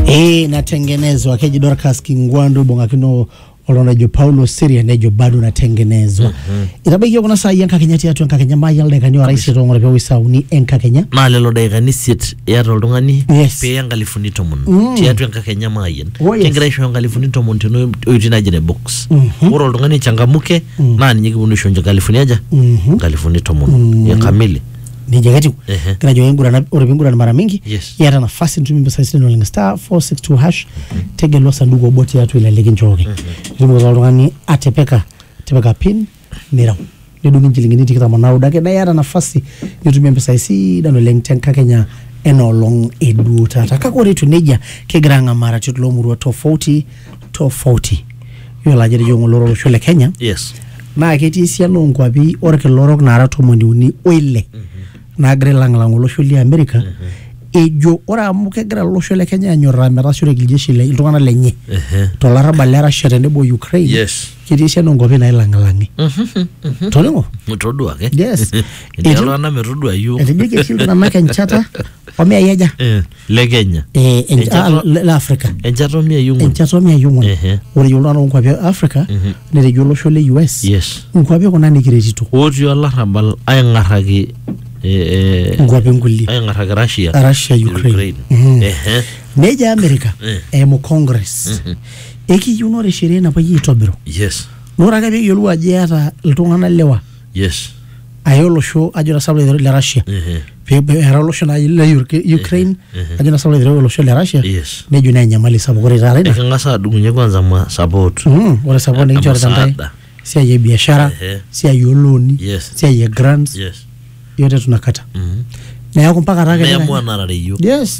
natengenezwa keji Dorcas Kingwandu bongakino olonajo Paulo Siria nejo bado natengenezwa. Itabaki kuna saa yanka Kenya tiatu yanka Kenya mayal de kanyo raisi rongo pe wisauni enka Kenya. Malelo de kanisiet ya roldungani pe yanga lifunito mun. Tiatu yanka Kenya mayen. Kengeresho yanga lifunito mun tino utina jene box. Roldungani changamuke nani nyiki bunisho nja California Califunito mun. Ya kamili. Ni jagati kana jo ngura na oribingura na mara mingi yata nafasi ntumbi pesa sisi no star 462 hash tege losa ndugo boti yatu ile legi njoge ndimo zalongani atepeka pin mira ndungi njilingini tikita manau dake na yata nafasi nitumia pesa sisi dano lengtenka Kenya eno long edu tata kakore tuneja kegranga mara tulo murwa tofauti yola jeri jongo loro shole Kenya na keti siano ngwabi orke lorok na arato mondiuni oile na gre lang olosho li America ejo ora muke gra olosho le Kenya nyora merasure giljeshi le iltungana lenye to larabal era shere nebo Ukraine kidisha no ngobe na ilangalangi tolengo mutodua ke ejo na merudua yu edike shilu na make nchata omia yeja le Kenya la Africa enchato mia yungu ori yolo na ngwabe Africa ne rejo olosho le US ngwabe kona ni kiretito oti larabal ay ngaragi ngwabe nguli ay ngaragi Russia Ukraine neja America mo Congress eki yunore sheria na payi tobiro nora gabe yolu ajata iltungana lewa ayolo show ajora sable le Russia pe heralo shona le Ukraine ajona sable le show le Russia nejo na nyamali sabore rale na ngasa dunye kwanza ma support wala support ni chora tantai sia ye biashara sia yoloni sia ye grants yote tunakata na yako mpaka rage na mwana rariyo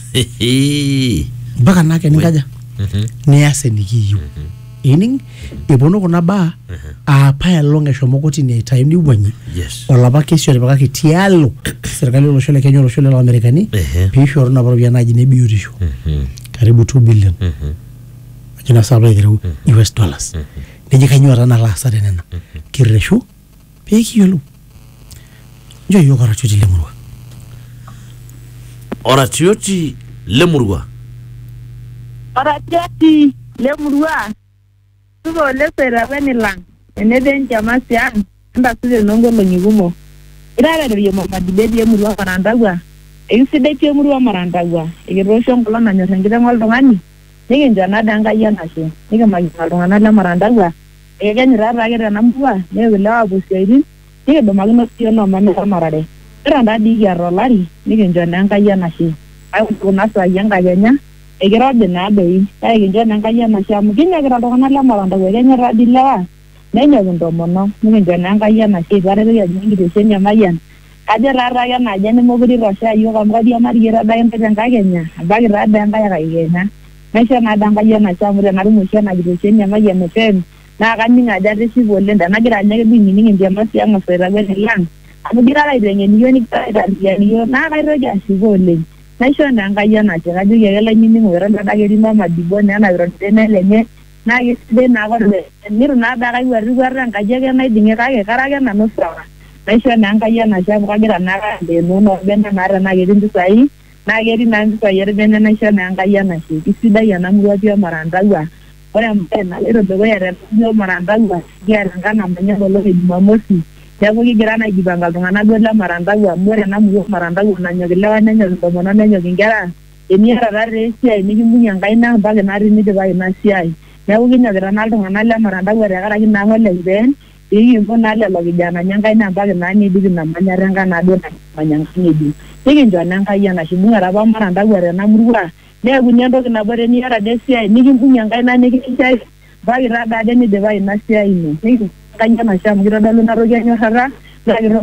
mpaka nake nikaja ni ase nikiyo ining ibono kuna ba apa longa shomokoti ni time ni wanyi wala ba kesho le bakaki tialo serikali lo shole Kenya lo shole la Amerikani pisho na barabia naji ne biurisho karibu 2 billion ajina sabla diru US dollars neje kanyora na la sare nena kiresho peki yolo jo yo kara chuti lemurwa ora tioti lemurwa Oratiati lemurwa tuko lesera benilang eneden jamasian nda sude nongolo nyigumo ira yo mama dibedi lemurwa marandagwa eiside ti lemurwa marandagwa igirosho ngolo na nyosengide ngol dongani nigenja na danga yanashe niga magina dongana la marandagwa egenyira ragere na mbwa newe busiairin niga do magno tiyo mama marade ira ndadi ya rolari nigenja danga yanashe ai kuna sa yanga genya egera na bei ai ginjo nanga yana shamu ginya gira dogana la maranda wegenya radila nenya gundo mono ngenjo nanga yana shi bare ya nyingi de senya mayan aje rara yana jeni moguri rosha yo gamgadi amari gira da ente nanga genya bagi rada nanga ya genya mesha na danga yana shamu na rumu shana de senya mayan fen na kaninga jade shi bolenda na gira nyege bingi ningi ndia masi anga fera gele lang amu gira la idenge niyo ni ta ya niyo na ga roja shi bolenda naisho nanga yana chega jugela nyini ngora ndageri mama dibone ana ronde lenye na gide na gole niru na daga wari waranga jege na dinge kage karage na nusawa naisho nanga yana chabu kagira na de no benda mara na gidi ndusai na gedi na ndusai yere benda naisho nanga yana shi kisida yana muwati marandagwa ora mpena lero dogo yere marandagwa gera ngana manya bolo de mamosi yako gigirana gibanga ngana gola marandagwa mwere na mugo marandagwa na nyogelewa na nyogomono na nyogingera eniara rare sia ni munya ngaina baga na ri ni de baga na sia yako ginyogera na ngana la marandagwa regara gina ngole ben yi mbona la logijana nyanga ina baga na ni di na manyaranga na do na manyanga ni di tege njona ngaya na shimunga raba marandagwa re na murwa ne gunyando na bare ni ara de sia ni munya ngaina ni sia baga rada de ni de baga na sia ino kanya mashamu gira dalu na roja nyohara la gira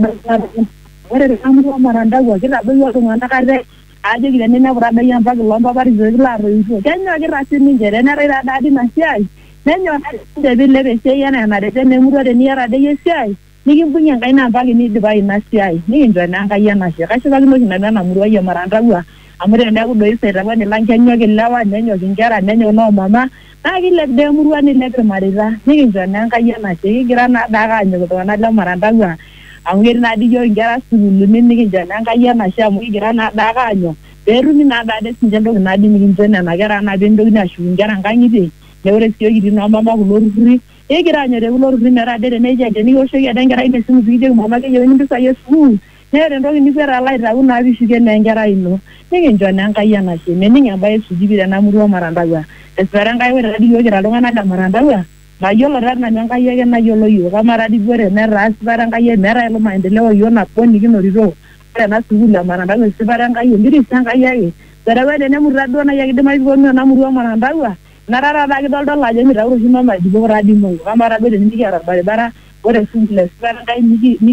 wale amru marandagwa gira bayo to ngana kare aje gira nena brada yang bag lomba bari zela ro iso kanya gira sini jere na ra dadi na siai nenyo de bile be sei yana na de ne muro de ni ara de yesiai ni gimbunya ngaina bag ni de bai na siai ni ndo na ngaya na sia kashi bag no na na muro ya marandagwa amure na kudo ise ra bani lankenyo gilawa nenyo gingara nenyo no mama agi lek de murwa ni lek marira ni ndo na ngaya na sia gira na daga nyo to na la marandagwa angir na di jo ngara sulu ni ndo na ngaya na sia mu gira na daga nyo Perumi na dade sinjendo na di milinzena na gara na bendo na shungara ngangide. Leure siyo gidi na mama kuloruri. Egira nyere kuloruri mera dede neja deni osho ya dengara ine simu video mama ke yoni bisa yesu. Nere ndo ni fera lai ra una bishige na ngara ino. Ninge njona ngaya na shime ninge ambaye sujibira na muri wa marandawa. Espera ngai we radio gira longa na marandawa. Na yolo rana nyanga yege na yolo yo kamara di gore mera espera ngai mera elo maendeleo yo na poni kino riro. Na sugula marandawa espera ngai ndiri sanga yege. Tarawe ne murado na yege de mai gono na muri wa marandawa. Narara da gidol dol la jemi rawro hima ma di bo radi mo kamara be ni gara bara ore simple espera ngai ni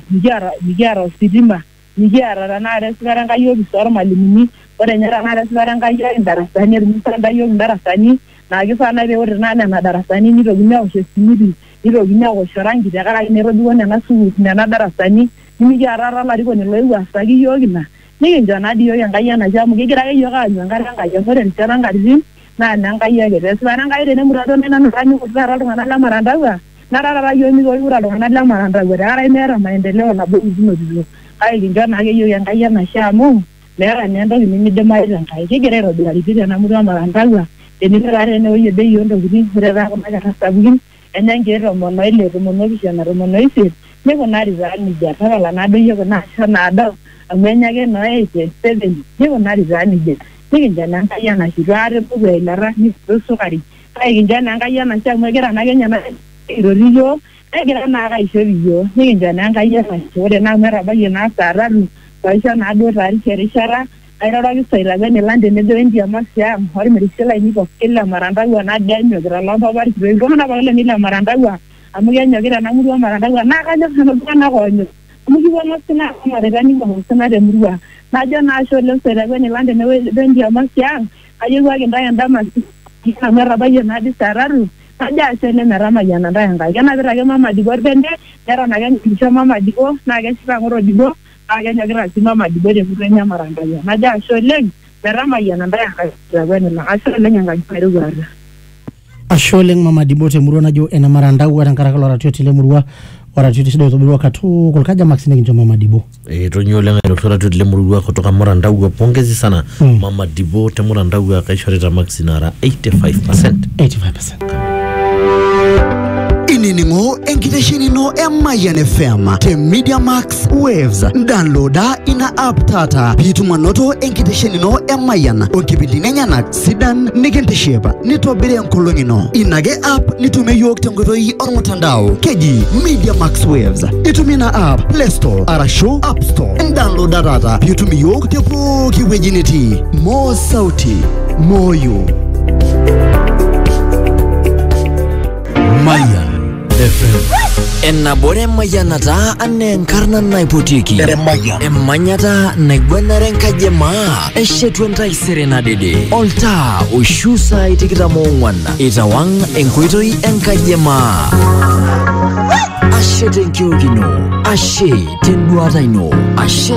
gara sidima ni gara na re espera ngai yo bisor malimini ore nyara na re espera ngai yo darasani musanda yo darasani na gisa na be ore na darasani ni rogina o shesimiri ni rogina o shorangi da gara ni rodu na su na darasani ni gara ra la ri ko ni lo asagi yo gina ni njana di yo ngai na jamu gira yo ga ngara ngai yo ore ntara ngai na nanga yege espera ngai re ne murado na nani ko zara ndo na marandawa narara yo mi go ura ndo na marandawa ara mera maendeleo na bo izino dizo ai ngana ge yo yanga yana shamu mera nendo ni de mai ngai ke gerero bila lipira na murado marandawa eni rare ne yo de yo ndo gudi rera ko na sabugin enyange ro mono ile ro mono bishana ro mono ise ne ko nari za ni ja tara na do yo na shana da amenya ge no 87 ne ko nari za ni je Ninja nanga yana shirare buwe lara ni sukari. Ai ninja nanga yana chama gera na genya na iroriyo. Gera na ga ishoriyo. Ninja nanga yana shore na mera ba yana sararu. Baisha na do rari cherishara. Ai rara gi saira ga ne lande ne do India masya. Hori merisela ni ko kila maranda wa na danyo gera la ba bari go na ba le ni la maranda wa. Amuya nyagera na muri wa maranda wa na ga na ko nyo. Mugi wa masina amare ga ni ko sana de murwa. Najo na shole sera bene lande ne bendi amasyang ayo wage ndaya ndama kina mera baye na di sararu aja shele mera maya na ndaya ngai kana bira ke mama di gorbende era na ga kisha mama di go na ga sira ngoro di go aga nyagira si mama di bere kurenya maranga ya naja shole mera maya na ndaya ngai bene na ashole nyanga peru gara ashole mama di bote murwa najo ena maranda wa tankara kala ratio tile murwa ora tutisido to bilwa katu kolkaja maxine kinjo mama dibo tonyola ngai doktora tutile murwa kutoka Maranda wa pongezi sana mama dibo te Maranda wa kaishoreta maxinara 85% Iningo enkitesheni no Mayan FM te Media Max Waves downloada ina app tata pituma noto enkitesheni no Mayan onkipindi nenyanak sidan nikentesheba nitobire nkolongi no inage app nitume yok tengotoi ormutandao keji Media Max Waves itumina app Play Store arasho App Store downloada tata pitumi yok te poki wejiniti mo sauti moyo Mayan FM Enabore mayanata anenkarna naipotiki Emanyata naigwenare nkajema Eshetwenta iserena dede Olta ushusa itikita muungwana Itawang enkuitoi enkajema Ashe tenkio kino Ashe tenduata ino Ashe